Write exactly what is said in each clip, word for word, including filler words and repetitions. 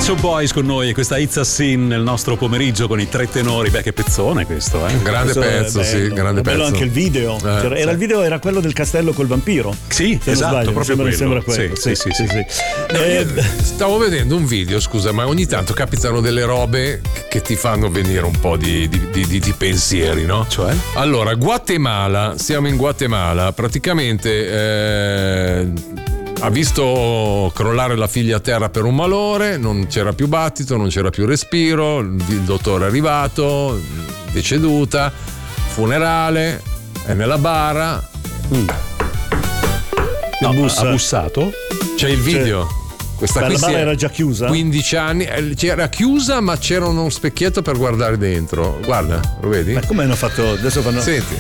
Pet Shop Boys con noi e questa It's a Sin nel nostro pomeriggio con i tre tenori. Beh, che pezzone questo, eh? Grande Questo pezzo, è sì, bello. grande È bello pezzo. anche il video. Eh, C'era- era sì. il video era quello del castello col vampiro. Sì, Se non esatto, sbaglio, proprio mi sembra, quello. mi sembra quello. Sì, sì, sì, sì. Eh, Stavo vedendo un video, scusa, ma ogni tanto capitano delle robe che ti fanno venire un po' di, di- di- di- di pensieri, no? Cioè? Allora, Guatemala, siamo in Guatemala, praticamente eh, ha visto crollare la figlia a terra per un malore, non c'era più battito, non c'era più respiro, il il dottore è arrivato, deceduta, funerale, è nella bara, No, bussa. ha bussato? c'è il video. Questa Ma qui la si bara è- era già chiusa? quindici anni, eh, era chiusa ma c'era uno specchietto per guardare dentro. Guarda, lo vedi? Ma come hanno fatto? Adesso fanno. Senti.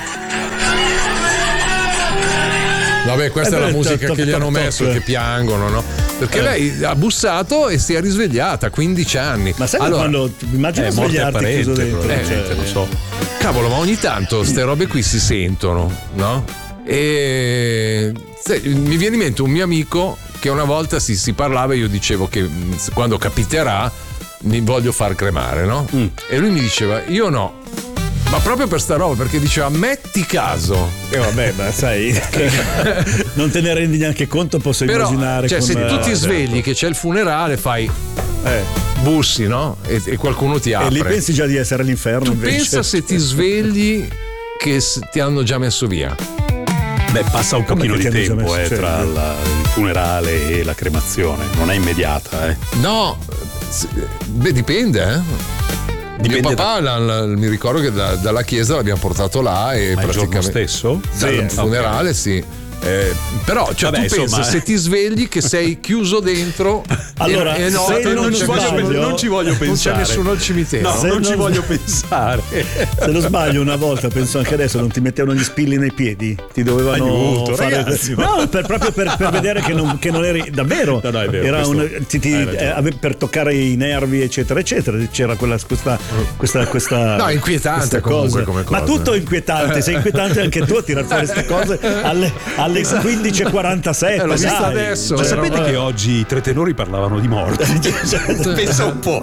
Vabbè, questa Eh, è la beh, musica toc, che gli toc, hanno toc. messo, che piangono, no? Perché Eh. lei ha bussato e si è risvegliata a quindici anni. Ma sai allora, quando immagina Eh, morte svegliarti apparente, chiuso dentro? probabilmente, cioè, non so. cavolo, ma ogni tanto ste robe qui si sentono, no? E se- mi viene in mente un mio amico che una volta si, si parlava e io dicevo che mh, quando capiterà mi voglio far cremare, no? Mm. E lui mi diceva io no. Ma proprio per sta roba, perché diceva metti caso. Eh, vabbè, ma sai, che non te ne rendi neanche conto, posso Però immaginare. cioè, con, se tu ti eh, svegli che c'è il funerale, fai eh, bussi, no? E, e qualcuno ti e apre. lì pensi già di essere all'inferno tu invece. pensa se ti svegli che s- ti hanno già messo via. Beh, passa un Come pochino che di ti hanno già tempo messo- eh, cioè, tra la- il funerale e la cremazione, non è immediata, eh. No, s- beh, dipende, eh. Dipende Mio papà, la- la- mi ricordo che da- dalla chiesa l'abbiamo portato là e Ma il giorno praticamente stesso? dal Sì, funerale, sì. Eh, però cioè, Vabbè, tu pensa insomma, se ti svegli che sei chiuso dentro. Allora, e, e no, se non, non ci sbaglio- voglio, non ci voglio non c'è pensare. nessuno al cimitero. No, Se non ci non- voglio pensare. Se non sbaglio, una volta, penso anche adesso, non ti mettevano gli spilli nei piedi, ti dovevano Aiuto, fare. ragazzi, ma- No, per- proprio per, per vedere che non, che non eri davvero. No, no, è vero, Era questo- un- ti- ti- hai ragione. eh, ave- per toccare i nervi, eccetera, eccetera. C'era quella, questa, questa, questa. No, inquietante queste comunque cose. come cosa. Ma tutto è inquietante, sei inquietante anche tu a tirar fuori queste cose alle, alle quindici e quarantasette. Eh, l'ho vista dai. adesso. Ma Cioè, sapete no, che oggi i tre tenori parlavano di morte? Pensa un po'.